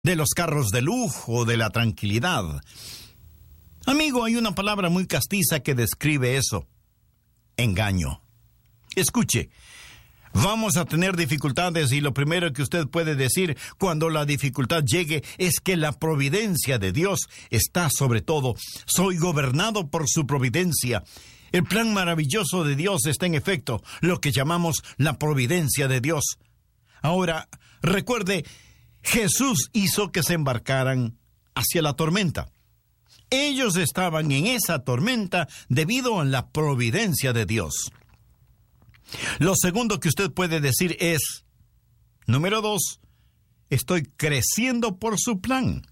de los carros de lujo, de la tranquilidad. Amigo, hay una palabra muy castiza que describe eso: engaño. Escuche, vamos a tener dificultades y lo primero que usted puede decir cuando la dificultad llegue es que la providencia de Dios está sobre todo. Soy gobernado por su providencia. El plan maravilloso de Dios está en efecto, lo que llamamos la providencia de Dios. Ahora, recuerde, Jesús hizo que se embarcaran hacia la tormenta. Ellos estaban en esa tormenta debido a la providencia de Dios. Lo segundo que usted puede decir es, número 2, estoy creciendo por su plan.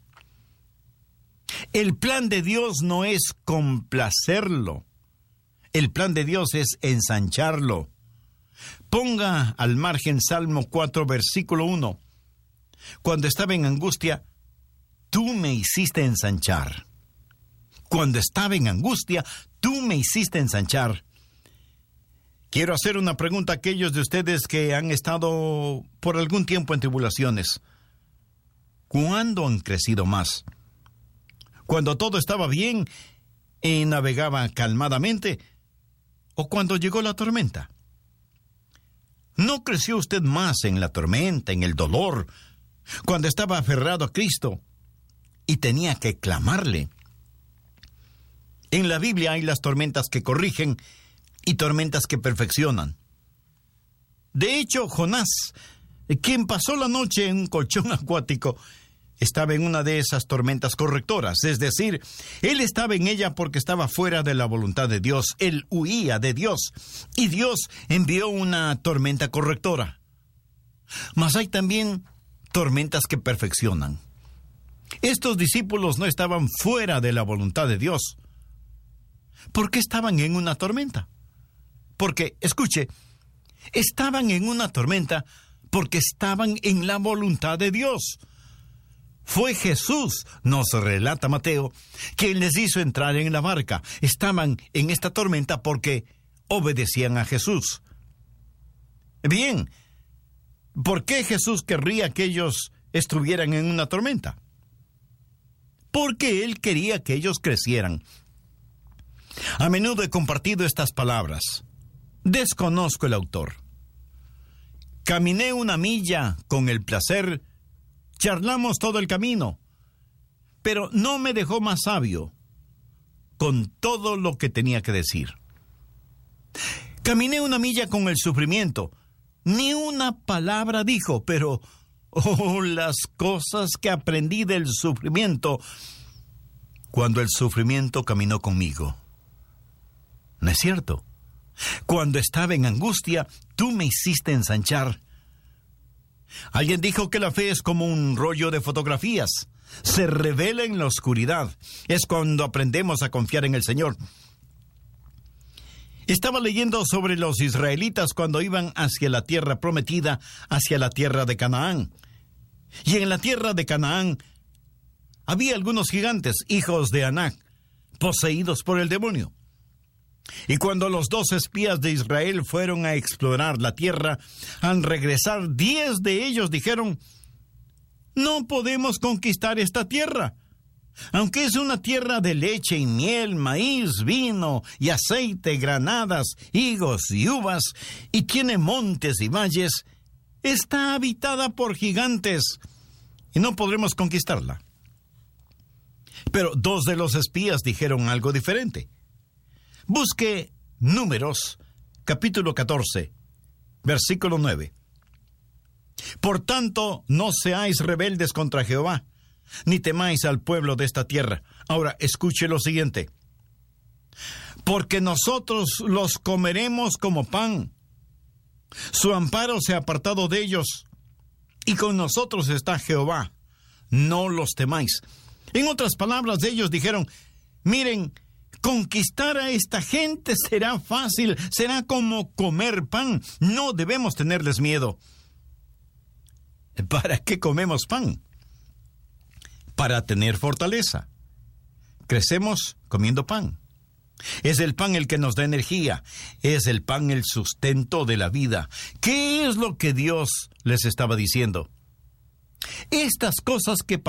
El plan de Dios no es complacerlo. El plan de Dios es ensancharlo. Ponga al margen Salmo 4, versículo 1. Cuando estaba en angustia, tú me hiciste ensanchar. Cuando estaba en angustia, tú me hiciste ensanchar. Quiero hacer una pregunta a aquellos de ustedes que han estado por algún tiempo en tribulaciones. ¿Cuándo han crecido más? ¿Cuando todo estaba bien y navegaba calmadamente? ¿O cuando llegó la tormenta? ¿No creció usted más en la tormenta, en el dolor, cuando estaba aferrado a Cristo y tenía que clamarle? En la Biblia hay las tormentas que corrigen y tormentas que perfeccionan. De hecho, Jonás, quien pasó la noche en un colchón acuático, estaba en una de esas tormentas correctoras. Es decir, él estaba en ella porque estaba fuera de la voluntad de Dios. Él huía de Dios y Dios envió una tormenta correctora. Mas hay también tormentas que perfeccionan. Estos discípulos no estaban fuera de la voluntad de Dios. ¿Por qué estaban en una tormenta? Porque, escuche, estaban en una tormenta porque estaban en la voluntad de Dios. Fue Jesús, nos relata Mateo, quien les hizo entrar en la barca. Estaban en esta tormenta porque obedecían a Jesús. Bien, ¿por qué Jesús querría que ellos estuvieran en una tormenta? Porque Él quería que ellos crecieran. A menudo he compartido estas palabras. Desconozco el autor. Caminé una milla con el placer. Charlamos todo el camino, pero no me dejó más sabio con todo lo que tenía que decir. Caminé una milla con el sufrimiento. Ni una palabra dijo, pero las cosas que aprendí del sufrimiento cuando el sufrimiento caminó conmigo. ¿No es cierto? Cuando estaba en angustia, tú me hiciste ensanchar. Alguien dijo que la fe es como un rollo de fotografías. Se revela en la oscuridad. Es cuando aprendemos a confiar en el Señor. Estaba leyendo sobre los israelitas cuando iban hacia la tierra prometida, hacia la tierra de Canaán. Y en la tierra de Canaán había algunos gigantes, hijos de Anac, poseídos por el demonio. Y cuando los 2 espías de Israel fueron a explorar la tierra, al regresar 10 de ellos dijeron: no podemos conquistar esta tierra. Aunque es una tierra de leche y miel, maíz, vino y aceite, granadas, higos y uvas, y tiene montes y valles, está habitada por gigantes y no podremos conquistarla. Pero 2 de los espías dijeron algo diferente. Busque Números, capítulo 14, versículo 9. Por tanto, no seáis rebeldes contra Jehová, ni temáis al pueblo de esta tierra. Ahora, escuche lo siguiente. Porque nosotros los comeremos como pan. Su amparo se ha apartado de ellos, y con nosotros está Jehová. No los temáis. En otras palabras, ellos dijeron: miren, conquistar a esta gente será fácil, será como comer pan. No debemos tenerles miedo. ¿Para qué comemos pan? Para tener fortaleza. Crecemos comiendo pan. Es el pan el que nos da energía. Es el pan el sustento de la vida. ¿Qué es lo que Dios les estaba diciendo? Estas cosas que